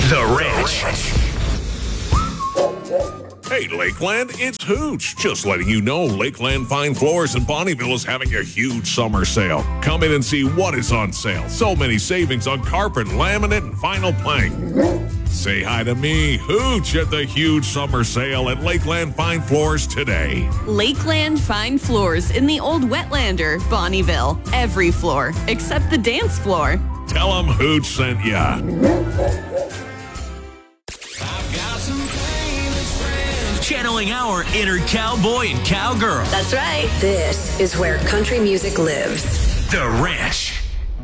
The Ranch. Hey, Lakeland, it's Hooch. Just letting you know Lakeland Fine Floors in Bonnieville is having a huge summer sale. Come in and see what is on sale. So many savings on carpet, laminate, and vinyl plank. Say hi to me, Hooch, at the huge summer sale at Lakeland Fine Floors today. Lakeland Fine Floors in the Old Wetlander, Bonnieville. Every floor except the dance floor. Tell them Hooch sent ya. Channeling our inner cowboy and cowgirl. That's right. This is where country music lives. The Ranch.